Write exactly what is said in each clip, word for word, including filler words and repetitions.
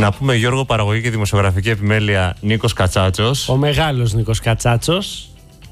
Να πούμε, Γιώργο, παραγωγή και δημοσιογραφική επιμέλεια Νίκος Κατσάτσος. Ο μεγάλος Νίκος Κατσάτσος.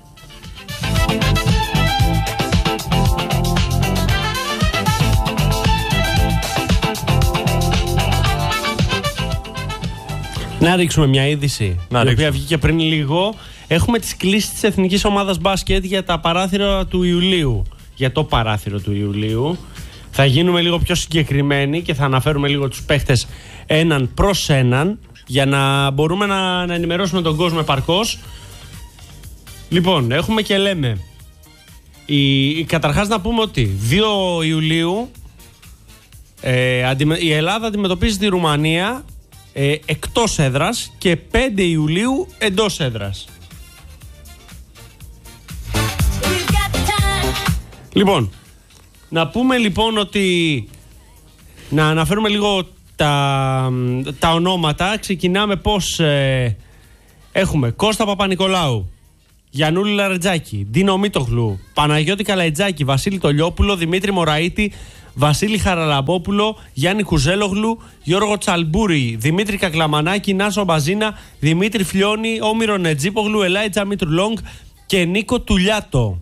Να ρίξουμε μια είδηση, να η ρίξουμε. οποία βγήκε πριν λίγο. Έχουμε τις κλήσεις της Εθνικής Ομάδας Μπάσκετ για τα παράθυρα του Ιουλίου. Για το παράθυρο του Ιουλίου. Θα γίνουμε λίγο πιο συγκεκριμένοι και θα αναφέρουμε λίγο τους παίχτες έναν προς έναν για να μπορούμε να, να ενημερώσουμε τον κόσμο επαρκώς. Λοιπόν, έχουμε και λέμε. Η, η, καταρχάς να πούμε ότι δύο Ιουλίου ε, αντιμε, η Ελλάδα αντιμετωπίζει τη Ρουμανία ε, εκτός έδρας και πέντε Ιουλίου εντός έδρας. Λοιπόν, να πούμε λοιπόν ότι να αναφέρουμε λίγο τα, τα ονόματα. Ξεκινάμε πως ε, έχουμε Κώστα Παπα-Νικολάου, Γιαννούλη Λαρετζάκη, Ντίνο Μίτογλου, Παναγιώτη Καλαϊτζάκη, Βασίλη Τολιόπουλο, Δημήτρη Μωραΐτη, Βασίλη Χαραλαμπόπουλο, Γιάννη Κουζέλογλου, Γιώργο Τσαλμπούρη, Δημήτρη Κακλαμανάκη, Νάσο Μπαζίνα, Δημήτρη Φλιώνη, Όμηρο Νετζίπογλου, Ελάιτζα Μήτρου και Νίκο Τουλιάτο.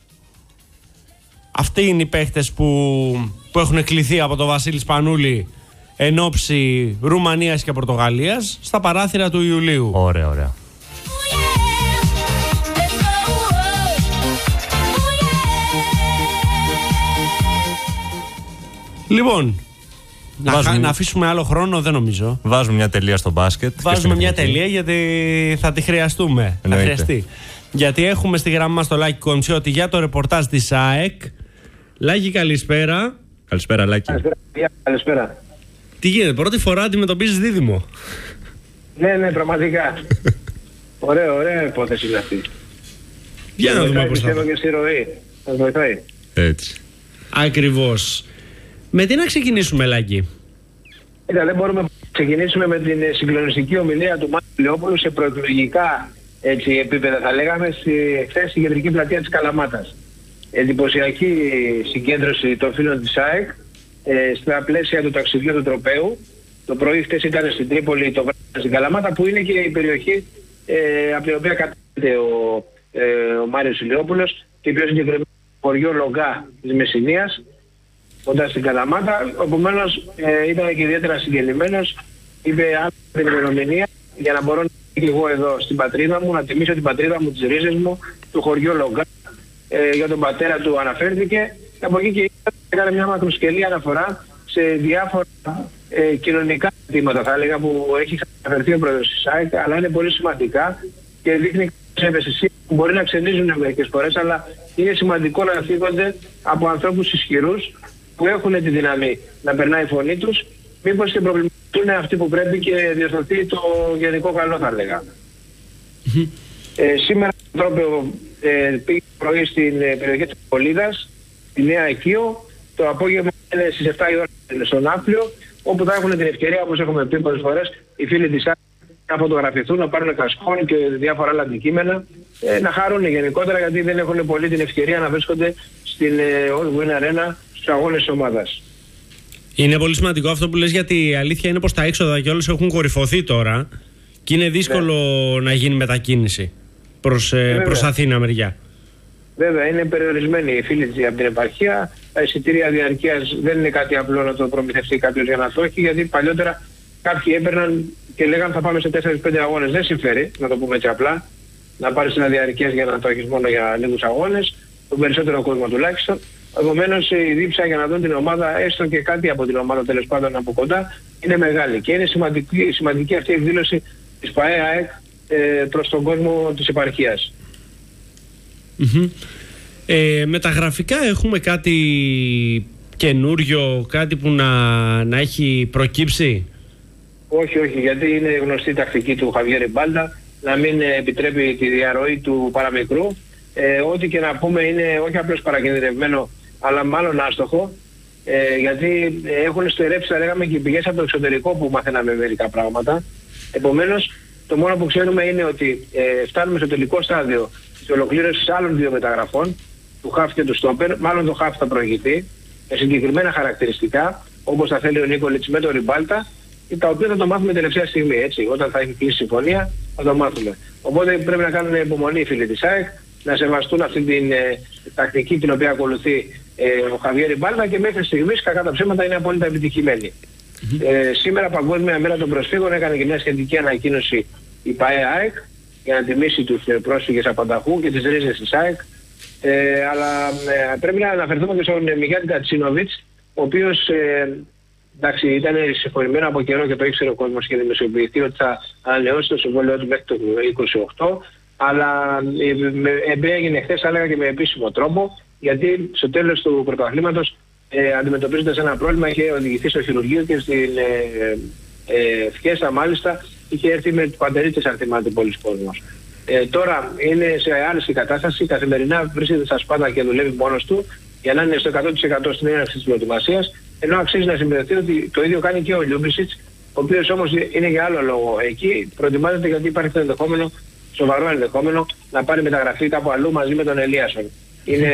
Αυτοί είναι οι παίχτες που, που έχουν κληθεί από τον Βασίλη Σπανούλη εν όψη Ρουμανίας και Πορτογαλίας στα παράθυρα του Ιουλίου. Ωραία, ωραία. Λοιπόν, να, Βάζουμε... να αφήσουμε άλλο χρόνο δεν νομίζω. Βάζουμε μια τελεία στο μπάσκετ. Βάζουμε μια τελεία γιατί θα τη χρειαστούμε. Θα χρειαστεί. Γιατί έχουμε στη γραμμή μας το Λάκη Κοντσιώτη για το ρεπορτάζ της ΑΕΚ. Λάκη, καλησπέρα. Καλησπέρα, Λάκη. Καλησπέρα. Καλησπέρα. Τι γίνεται, πρώτη φορά αντιμετωπίζεις δίδυμο? Ναι, ναι, πραγματικά. Ωραία, ωραία υπόθεση είναι αυτή. Για να δούμε πώς θα πιστεύω και στη ροή. Θα βοηθάει. Έτσι. Ακριβώς. Με τι να ξεκινήσουμε, Λάκη? Κοίτα, δεν μπορούμε να ξεκινήσουμε με την συγκλονιστική ομιλία του Μάρκου Λεόπουλου σε προεκλογικά έτσι, επίπεδα, θα λέγαμε, χθες στη κεντρική πλατεία της Καλαμάτας. Εντυπωσιακή συγκέντρωση των φίλων της ΑΕΚ ε, στα πλαίσια του ταξιδιού του Τροπαίου. Το πρωί χθες ήταν στην Τρίπολη, το βράδυ στην Καλαμάτα, που είναι και η περιοχή ε, από την οποία κατάγεται ο, ε, ο Μάριος Ηλιόπουλος και πιο συγκεκριμένα το χωριό Λογκά της Μεσσηνίας, κοντά στην Καλαμάτα. Επομένως ε, ήταν και ιδιαίτερα συγκεκριμένος. Είπε αν την ημερομηνία για να μπορώ να είμαι και εγώ εδώ στην πατρίδα μου, να τιμήσω την πατρίδα μου, τις ρίζες μου, του χωριού Λογκά. Ε, για τον πατέρα του αναφέρθηκε. Από εκεί και έκανε μια μακροσκελή αναφορά σε διάφορα ε, κοινωνικά ζητήματα, θα έλεγα, που έχει αναφερθεί ο πρόεδρος της ΑΕΚ, αλλά είναι πολύ σημαντικά και δείχνει κάποιες ευαισθησίες που μπορεί να ξενίζουν μερικές φορές, αλλά είναι σημαντικό να θίγονται από ανθρώπους ισχυρούς που έχουν τη δύναμη να περνάει η φωνή τους, μήπως και προβληματιστούν αυτοί που πρέπει και διορθωθεί το γενικό καλό, θα έλεγα. ε, σήμερα το τρόπο ε, πήγε πρωί στην ε, περιοχή της Πολίδας, στη Νέα Οικείο. Το απόγευμα είναι στις επτά η ώρα στον Άφλιο, όπου θα έχουν την ευκαιρία, όπως έχουμε πει πολλές φορές, οι φίλοι της ΑΕΚ να φωτογραφηθούν, να πάρουν κασκόν και διάφορα άλλα αντικείμενα, ε, να χαρούν γενικότερα, γιατί δεν έχουν πολύ την ευκαιρία να βρίσκονται στην ε, All Win Arena στους αγώνες της ομάδας. Είναι πολύ σημαντικό αυτό που λες, γιατί η αλήθεια είναι πως τα έξοδα και όλες έχουν κορυφωθεί τώρα και είναι δύσκολο ναι. να γίνει μετακίνηση προς, ε, προς Αθήνα μεριά. Βέβαια, είναι περιορισμένοι οι φίλοι από την επαρχία. Τα εισιτήρια διαρκείας δεν είναι κάτι απλό να το προμηθευτεί κάποιος για να το έχει, γιατί παλιότερα κάποιοι έπαιρναν και λέγανε θα πάμε σε τέσσερις πέντε αγώνες. Δεν συμφέρει, να το πούμε έτσι απλά, να πάρεις ένα διαρκείας για να το έχεις μόνο για λίγους αγώνες, τον περισσότερο κόσμο τουλάχιστον. Επομένως, η δίψα για να δουν την ομάδα, έστω και κάτι από την ομάδα τέλος πάντων από κοντά, είναι μεγάλη. Και είναι σημαντική, σημαντική αυτή η εκδήλωση της ΠΑΕ-ΑΕΚ ε, προς τον κόσμο της επαρχίας. Mm-hmm. Ε, με τα γραφικά έχουμε κάτι καινούριο, κάτι που να, να έχει προκύψει? Όχι, όχι, γιατί είναι γνωστή η τακτική του Χαβιέρ Μπάλτα να μην επιτρέπει τη διαρροή του παραμικρού. Ε, ό,τι και να πούμε είναι όχι απλώς παρακινδυνευμένο, αλλά μάλλον άστοχο, ε, γιατί έχουν στερέψει, θα λέγαμε, και οι πηγές από το εξωτερικό που μαθαίναμε μερικά πράγματα. Επομένως, το μόνο που ξέρουμε είναι ότι ε, φτάνουμε στο τελικό στάδιο της ολοκλήρωσης άλλων δύο μεταγραφών, του Χαφ και του Στόπερ. Μάλλον το Χαφ θα προηγηθεί με συγκεκριμένα χαρακτηριστικά, όπως θα θέλει ο Νίκολιτς με το Ριμπάλτα, τα οποία θα το μάθουμε τελευταία στιγμή. Έτσι. Όταν θα έχει κλείσει συμφωνία, θα το μάθουμε. Οπότε πρέπει να κάνουν υπομονή οι φίλοι της ΑΕΚ, να σεβαστούν αυτή την ε, τακτική την οποία ακολουθεί ε, ο Χαβιέρ Ριμπάλτα και μέχρι στιγμής, κακά τα ψέματα, είναι απόλυτα επιτυχημένοι. Mm-hmm. Ε, σήμερα, Παγκόσμια Μέρα των Προσφύγων, έκανε και μια σχετική ανακοίνωση η ΠΑΕ-ΑΕΚ για να τιμήσει τους πρόσφυγες απανταχού και τις ρίζες της ΑΕΚ. Ε, αλλά ε, πρέπει να αναφερθούμε και στον Μιγιάννη Κατσίνοβιτς, ο οποίος ε, εντάξει, ήταν συμφωνημένο από καιρό και το ήξερε ο κόσμος και δημοσιοποιηθεί ότι θα ανανεώσει το συμβόλαιο του μέχρι το είκοσι οκτώ, αλλά ε, έγινε χθες, θα και με επίσημο τρόπο, γιατί στο τέλος του πρωταθλήματος ε, αντιμετωπίζοντας ένα πρόβλημα είχε οδηγηθεί στο χειρουργείο και στην ε, ε, Φιέστα μάλιστα είχε έρθει με του παντερίτες, αν θυμάται πολλοί κόσμος. Ε, τώρα είναι σε άλλη κατάσταση, καθημερινά βρίσκεται στα σπάτα και δουλεύει μόνος του για να είναι στο εκατό τοις εκατό στην έναρξη της προετοιμασίας, ενώ αξίζει να συμπεριθεί ότι το ίδιο κάνει και ο Λιούμπισιτς, ο οποίος όμως είναι για άλλο λόγο εκεί, προετοιμάζεται γιατί υπάρχει το ενδεχόμενο, σοβαρό ενδεχόμενο, να πάρει μεταγραφή κάπου αλλού μαζί με τον Ελίασον. Είναι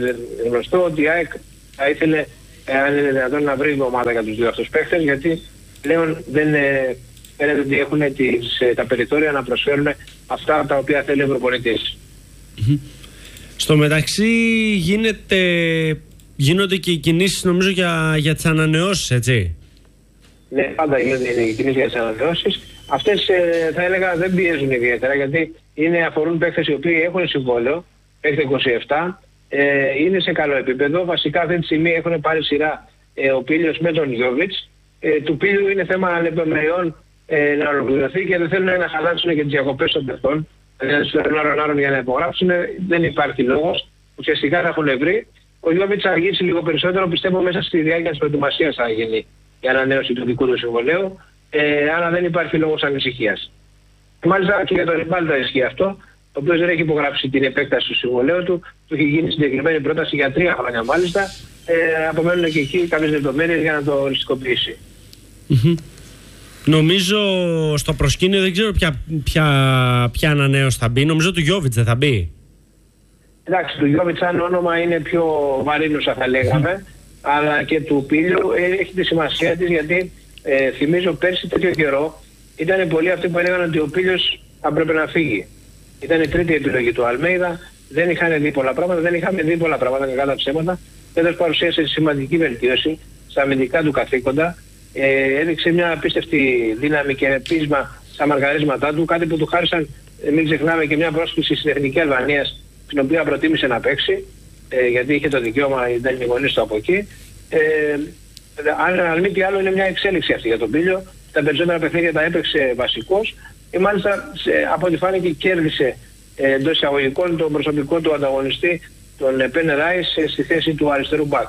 γνωστό ότι η ΑΕΚ θα ήθελε, αν είναι δυνατόν, να βρει ομάδα για τους δύο αυτούς παίχτες, γιατί πλέον δεν φαίνεται ότι έχουν τις, τα περιθώρια να προσφέρουν αυτά τα οποία θέλει ο προπονητής. Mm-hmm. Στο μεταξύ γίνεται, γίνονται και οι κινήσεις, νομίζω, για, για τις ανανεώσεις, έτσι. Ναι, πάντα γίνονται οι κινήσεις για τις ανανεώσεις. Αυτές ε, θα έλεγα δεν πιέζουν ιδιαίτερα, γιατί είναι, αφορούν παίκτες οι οποίοι έχουν συμβόλαιο, παίκτες είκοσι επτά, ε, είναι σε καλό επίπεδο. Βασικά αυτή τη στιγμή έχουν πάρει σειρά ε, ο Πίλιος με τον Γιόβιτς. Ε, του Πίλιου είναι θέμα λεπτομεριών ε, να ολοκληρωθεί και δεν θέλουν να χαλάσουν και τις διακοπές των παιχτών. Δηλαδή τους φέρνουν άρον-άρον για να υπογράψουν, δεν υπάρχει λόγος. Ουσιαστικά θα έχουν βρει. Ο Γιόβιτς θα αργήσει λίγο περισσότερο, πιστεύω μέσα στη διάρκεια της προετοιμασίας θα γίνει η ανανέωση του δικού του συμβολέου, ε, αλλά δεν υπάρχει λόγος ανησυχίας. Μάλιστα και για τον Ριμπάλτα ισχύει αυτό, ο οποίος δεν έχει υπογράψει την επέκταση του συμβολέου του, του έχει γίνει συγκεκριμένη πρόταση για τρία χρόνια μάλιστα, ε, απομένουν και εκεί κάποιες λεπτομέρειες για να το οριστικοποιήσει. Mm-hmm. Νομίζω στο προσκήνιο δεν ξέρω ποια, ποια, ποια ανανέωση θα μπει, νομίζω του Γιόβιτς δεν θα μπει. Εντάξει, του Γιόβιτς σαν όνομα είναι πιο βαρύνουσα θα λέγαμε, mm. αλλά και του Πίλιου ε, έχει τη σημασία της, γιατί ε, θυμίζω πέρσι τέτοιο καιρό ήταν πολλοί αυτοί που έλεγαν ότι ο Πίλιος θα πρέπει να φύγει. Ήταν η τρίτη επιλογή του Αλμέιδα, δεν είχαν δει πολλά πράγματα, δεν είχαμε δει πολλά πράγματα κακά τα ψέματα. Φέτος παρουσίασε σημαντική βελτίωση στα αμυντικά του καθήκοντα, ε, έδειξε μια απίστευτη δύναμη και πείσμα στα μαρκαρίσματά του, κάτι που του χάρισαν, ε, μην ξεχνάμε, και μια πρόσκληση στην Εθνική Αλβανίας, την οποία προτίμησε να παίξει, ε, γιατί είχε το δικαίωμα, ήταν οι γονείς του από εκεί. Ε, αν, αν μη τι άλλο, είναι μια εξέλιξη αυτή για τον Πίλιο. Τα περισσότερα παιχνίδια τα έπαιξε βασικός και μάλιστα σε, από ό,τι φάνηκε κέρδισε ε, εντός εισαγωγικών τον προσωπικό του ανταγωνιστή, τον Πένε Ράις, στη θέση του αριστερού μπακ.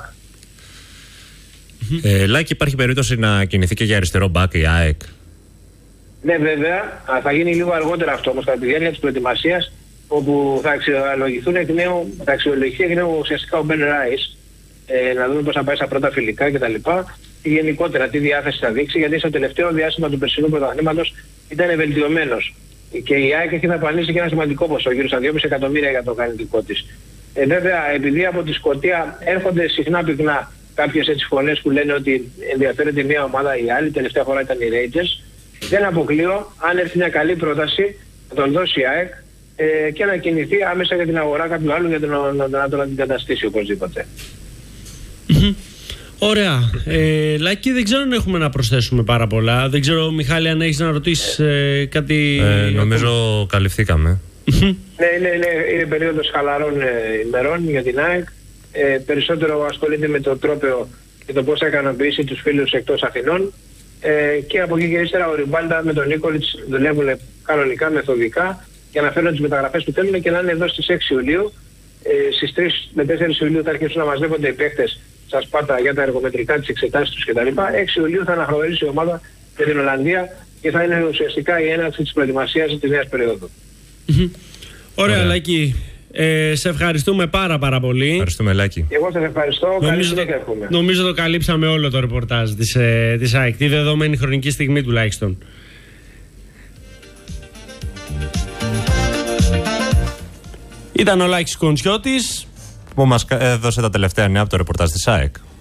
Ε, Λάκη, υπάρχει περίπτωση να κινηθεί και για αριστερό μπακ η ΑΕΚ? Ναι, βέβαια. Θα γίνει λίγο αργότερα αυτό όμως, κατά τη διάρκεια της προετοιμασίας, όπου θα αξιολογηθούν εκ νέου, θα αξιολογηθεί εκ νέου ουσιαστικά ο Πένε Ράις, ε, να δούμε πώς θα πάει στα πρώτα φιλικά κτλ. Και γενικότερα τι διάθεση θα δείξει, γιατί στο τελευταίο διάστημα του περσινού πρωταθλήματος ήταν βελτιωμένος. Και η ΑΕΚ έχει δαπανίσει και ένα σημαντικό ποσό, γύρω στα δυόμισι εκατομμύρια για το κανονικό της. Ε, βέβαια, επειδή από τη Σκωτία έρχονται συχνά πυκνά κάποιες έτσι φωνές που λένε ότι ενδιαφέρεται μια ομάδα ή άλλη, τελευταία φορά ήταν οι Rangers, δεν αποκλείω, αν έρθει μια καλή πρόταση, να τον δώσει η ΑΕΚ ε, και να κινηθεί άμεσα για την αγορά κάποιου άλλου για τον, να, να τον αντικαταστήσει οπωσδήποτε. Ωραία. Ε, Λάκη, δεν ξέρω αν έχουμε να προσθέσουμε πάρα πολλά. Δεν ξέρω, Μιχάλη, αν έχεις να ρωτήσεις ε, κάτι. Ε, νομίζω ακόμα καλυφθήκαμε. Ναι, ναι, ναι, είναι περίοδος χαλαρών ε, ημερών για την ΑΕΚ. Ε, περισσότερο ασχολείται με το τρόπαιο και το πώς θα ικανοποιήσει τους φίλους εκτός Αθηνών. Ε, και από εκεί και ύστερα ο Ριμπάλτα με τον Νίκολιτς δουλεύουν κανονικά, μεθοδικά, για να φέρουν τις μεταγραφές που θέλουν και να είναι εδώ στις έξι Ιουλίου. Ε, στις τρεις με τέσσερις Ιουλίου θα αρχίσουν να μαζεύονται οι παίχτες στα Σπάτα για τα εργομετρικά, τις εξετάσεις τους κτλ. έξι Ιουλίου θα αναχωρήσει η ομάδα για την Ολλανδία και θα είναι ουσιαστικά η έναρξη της προετοιμασίας της νέας περίοδου. Mm-hmm. Ωραία, Ωραία. Λάκη. Ε, σε ευχαριστούμε πάρα πάρα πολύ. Ευχαριστούμε, Λάκη. Εγώ σας ευχαριστώ. Νομίζω, Καλή το, νομίζω το καλύψαμε όλο το ρεπορτάζ της, ε, της ΑΕΚ, τη δεδομένη χρονική στιγμή τουλάχιστον. Ήταν ο Λάκης Κοντσιώτης που μας έδωσε τα τελευταία νέα από το ρεπορτάζ της ΑΕΚ.